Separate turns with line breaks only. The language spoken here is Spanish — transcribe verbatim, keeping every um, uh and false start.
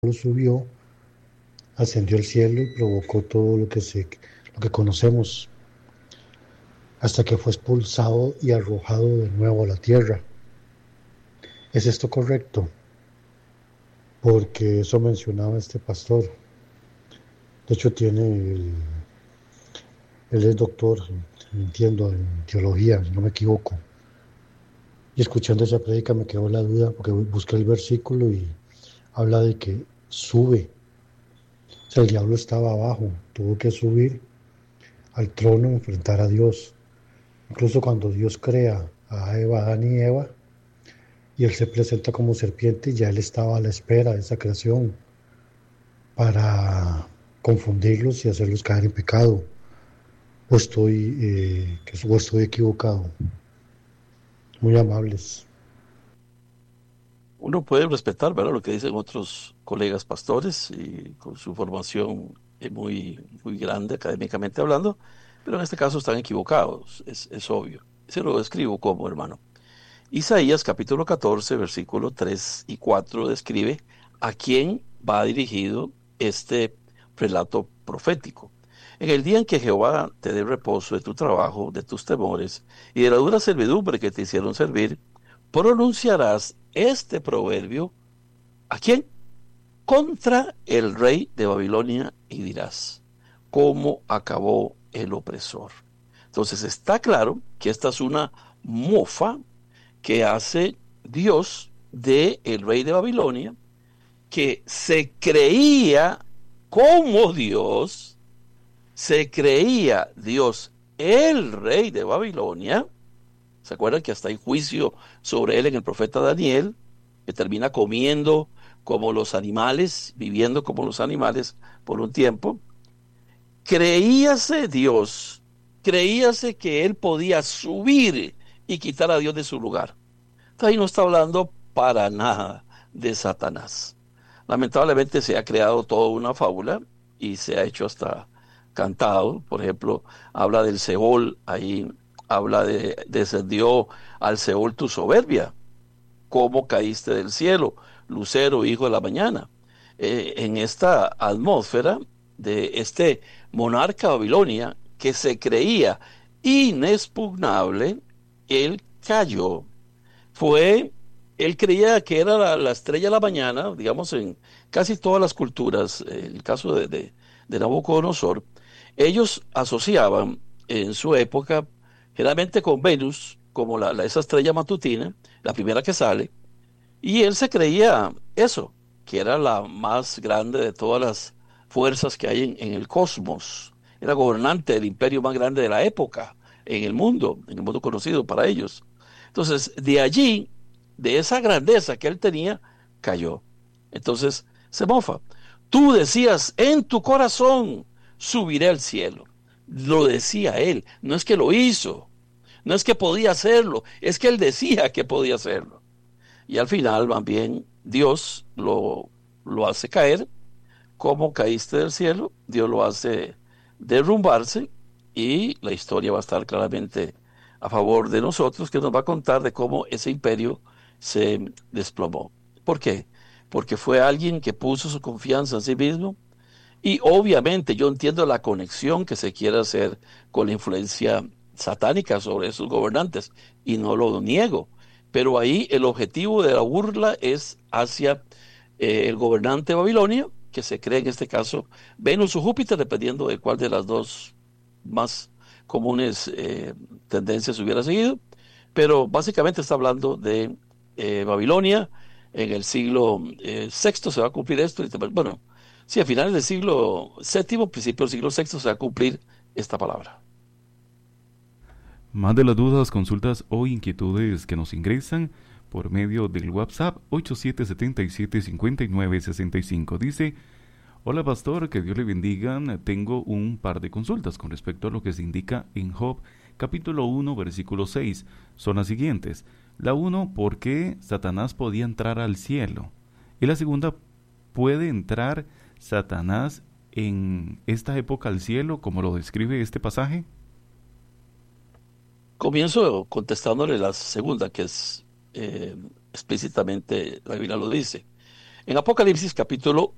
subió, ascendió al cielo y provocó todo lo que, se, lo que conocemos, hasta que fue expulsado y arrojado de nuevo a la tierra. ¿Es esto correcto? Porque eso mencionaba este pastor. De hecho, tiene el, él es doctor, entiendo, en teología, si no me equivoco. Y escuchando esa prédica me quedó la duda, porque busqué el versículo y habla de que sube. O sea, el diablo estaba abajo, tuvo que subir al trono y enfrentar a Dios. Incluso cuando Dios crea a Eva, Adán y Eva, y él se presenta como serpiente, ya él estaba a la espera de esa creación para confundirlos y hacerlos caer en pecado. O estoy, eh, o estoy equivocado. Muy amables.
Uno puede respetar, ¿verdad?, lo que dicen otros colegas pastores y con su formación eh, muy, muy grande académicamente hablando, pero en este caso están equivocados, es, es obvio. Se lo describo como hermano. Isaías capítulo catorce, versículo tres y cuatro describe a quién va dirigido este relato profético. En el día en que Jehová te dé reposo de tu trabajo, de tus temores y de la dura servidumbre que te hicieron servir, pronunciarás este proverbio. ¿A quién? Contra el rey de Babilonia y dirás, ¿cómo acabó el opresor? Entonces está claro que esta es una mofa que hace Dios de el rey de Babilonia, que se creía como Dios, se creía Dios el rey de Babilonia. ¿Se acuerdan que hasta hay juicio sobre él en el profeta Daniel, que termina comiendo como los animales, viviendo como los animales por un tiempo? Creíase Dios, creíase que él podía subir y quitar a Dios de su lugar. Entonces ahí no está hablando para nada de Satanás. Lamentablemente se ha creado toda una fábula y se ha hecho hasta cantado. Por ejemplo, habla del Seol, ahí habla de descendió al Seol tu soberbia, cómo caíste del cielo, lucero, hijo de la mañana. Eh, en esta atmósfera de este monarca Babilonia que se creía inexpugnable, él cayó. Fue, él creía que era la, la estrella de la mañana, digamos, en casi todas las culturas, eh, el caso de, de, de Nabucodonosor, ellos asociaban en su época generalmente con Venus, como la, la- esa estrella matutina, la primera que sale, y él se creía eso, que era la más grande de todas las fuerzas que hay en, en el cosmos. Era gobernante del imperio más grande de la época en el mundo, en el mundo conocido para ellos. Entonces, de allí, de esa grandeza que él tenía, cayó. Entonces, se mofa. Tú decías en tu corazón, subiré al cielo. Lo decía él, no es que lo hizo, no es que podía hacerlo, es que él decía que podía hacerlo. Y al final, más bien, Dios lo, lo hace caer. Como caíste del cielo, Dios lo hace derrumbarse y la historia va a estar claramente a favor de nosotros, que nos va a contar de cómo ese imperio se desplomó. ¿Por qué? Porque fue alguien que puso su confianza en sí mismo y obviamente yo entiendo la conexión que se quiere hacer con la influencia satánica sobre esos gobernantes y no lo niego, pero ahí el objetivo de la burla es hacia eh, el gobernante babilonio, que se cree en este caso Venus o Júpiter, dependiendo de cuál de las dos más comunes eh, tendencias hubiera seguido, pero básicamente está hablando de eh, Babilonia. En el siglo eh, sexto se va a cumplir esto, y, bueno, sí, a finales del siglo séptimo, principio del siglo sexto se va a cumplir esta palabra.
Más de las dudas, consultas o inquietudes que nos ingresan por medio del WhatsApp ocho siete siete siete cinco nueve seis cinco. Dice: hola pastor, que Dios le bendiga. Tengo un par de consultas con respecto a lo que se indica en Job capítulo uno versículo seis. Son las siguientes. La uno, ¿por qué Satanás podía entrar al cielo? Y la segunda, ¿puede entrar Satanás en esta época al cielo como lo describe este pasaje?
Comienzo contestándole la segunda, que es eh, explícitamente, la Biblia lo dice. En Apocalipsis capítulo